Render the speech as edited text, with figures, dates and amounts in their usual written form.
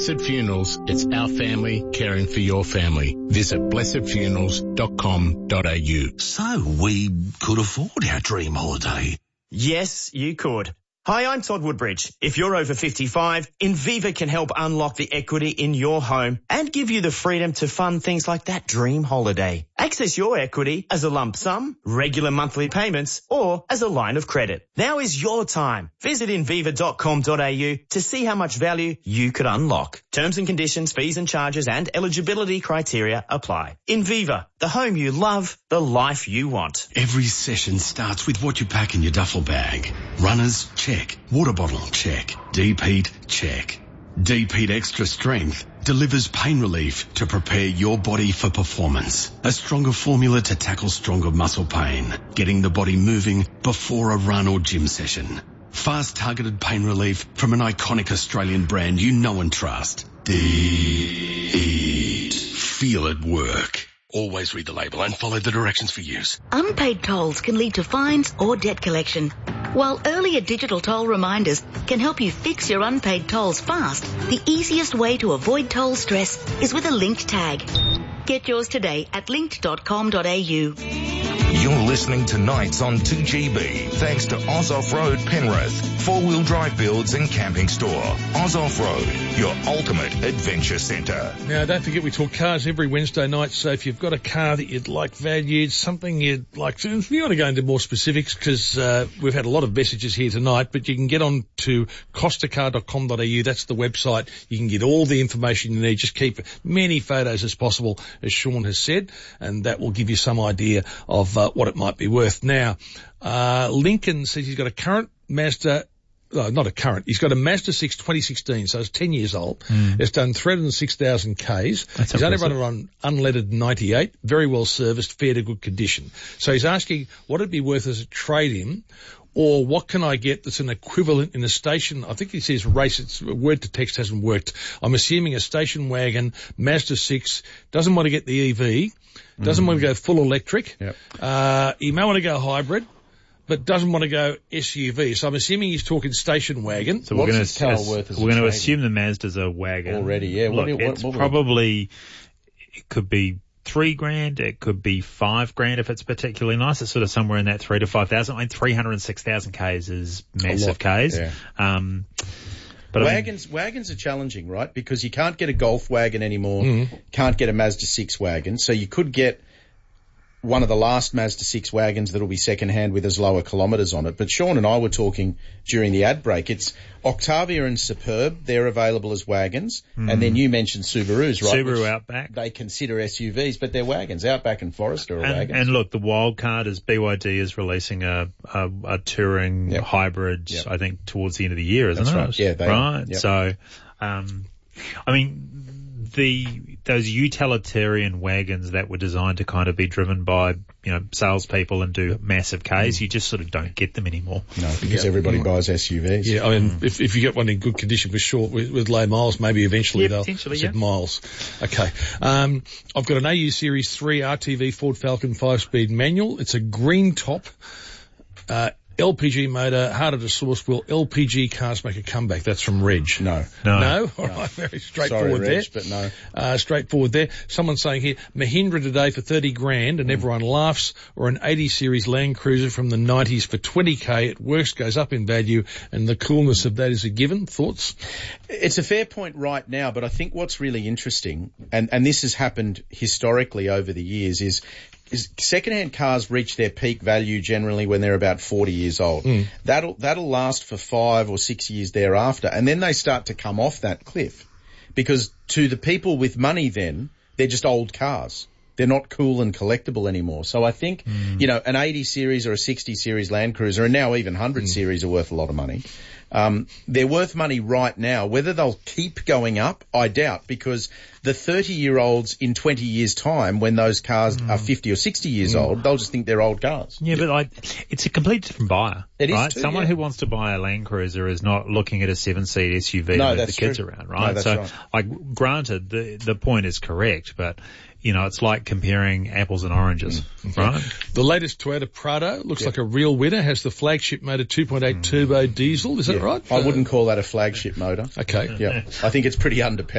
Blessed Funerals, it's our family caring for your family. Visit blessedfunerals.com.au. So we could afford our dream holiday. Yes, you could. Hi, I'm Todd Woodbridge. If you're over 55, Inviva can help unlock the equity in your home and give you the freedom to fund things like that dream holiday. Access your equity as a lump sum, regular monthly payments, or as a line of credit. Now is your time. Visit inviva.com.au to see how much value you could unlock. Terms and conditions, fees and charges and eligibility criteria apply. Inviva, the home you love, the life you want. Every session starts with what you pack in your duffel bag. Runners, check. Water bottle, check. Deep heat, check. Deep Heat Extra Strength delivers pain relief to prepare your body for performance. A stronger formula to tackle stronger muscle pain, getting the body moving before a run or gym session. Fast targeted pain relief from an iconic Australian brand you know and trust. Deep Heat. Feel it work. Always read the label and follow the directions for use. Unpaid tolls can lead to fines or debt collection. While earlier digital toll reminders can help you fix your unpaid tolls fast, the easiest way to avoid toll stress is with a linked tag. Get yours today at linked.com.au. You're listening to Nights on 2GB, thanks to Oz Off-Road Penrith, four-wheel drive builds and camping store. Oz Off-Road, your ultimate adventure centre. Now, don't forget we talk cars every Wednesday night, so if you've got a car that you'd like valued, something you'd like to, if you want to go into more specifics, because we've had a lot of messages here tonight, but you can get on to costacar.com.au, that's the website. You can get all the information you need. Just keep many photos as possible, as Sean has said, and that will give you some idea of what it might be worth. Now, Lincoln says he's got a current Mazda, not a current, he's got a Mazda 6 2016, so it's 10 years old. It's done 306,000 Ks. He's only run it on unleaded 98, very well serviced, fair to good condition. So he's asking what it'd be worth as a trade-in, or what can I get that's an equivalent in a station? I think he says race, it's word to text hasn't worked. I'm assuming a station wagon, Mazda 6, doesn't want to get the EV, doesn't want to go full electric. He may want to go hybrid, but doesn't want to go SUV. So I'm assuming he's talking station wagon. So we're going to assume the Mazda's a wagon already. Yeah, look, it's probably it could be $3,000, it could be $5,000 if it's particularly nice. It's sort of somewhere in that 3,000 to 5,000. I mean, 306,000 Ks is massive Ks. Yeah. But wagons are challenging, right? Because you can't get a Golf wagon anymore, can't get a Mazda 6 wagon, so you could get one of the last Mazda 6 wagons that'll be second-hand with as lower kilometres on it. But Sean and I were talking during the ad break. It's Octavia and Superb. They're available as wagons. And then you mentioned Subarus, right? Subaru Outback. They consider SUVs, but they're wagons. Outback and Forester are wagons. And look, the wild card is BYD is releasing a touring hybrid, I think, towards the end of the year, isn't it? Right. Yeah, they are. Yep. So, I mean, those utilitarian wagons that were designed to kind of be driven by, salespeople and do massive Ks, you just sort of don't get them anymore. No, because everybody buys SUVs. Yeah, I mean, if you get one in good condition with low miles, maybe eventually they'll set miles. Okay. I've got an AU Series 3 RTV Ford Falcon 5-speed manual. It's a green top. LPG motor, harder to source. Will LPG cars make a comeback? That's from Reg. No? All right, very straightforward. Sorry, Reg, but no. Straightforward there. Someone's saying here, Mahindra today for $30,000 and everyone laughs, or an 80 series Land Cruiser from the 90s for $20K. It works, goes up in value, and the coolness of that is a given. Thoughts? It's a fair point right now, but I think what's really interesting, and this has happened historically over the years, is second-hand cars reach their peak value generally when they're about 40 years old. That'll last for 5 or 6 years thereafter, and then they start to come off that cliff, because to the people with money then, they're just old cars. They're not cool and collectible anymore. So I think, an 80 series or a 60 series Land Cruiser, and now even 100 series are worth a lot of money. They're worth money right now. Whether they'll keep going up, I doubt, because the 30-year-olds in 20 years' time, when those cars are 50 or 60 years old, they'll just think they're old cars. Yeah, but it's a complete different buyer. It right? is too, Someone who wants to buy a Land Cruiser is not looking at a 7-seat SUV with the kids around, right? No, that's right. Granted, the point is correct, but it's like comparing apples and oranges, right? The latest Toyota Prado looks like a real winner, has the flagship motor 2.8 turbo diesel. Is that right? I wouldn't call that a flagship motor. Okay. Yeah. I think it's pretty underpowered.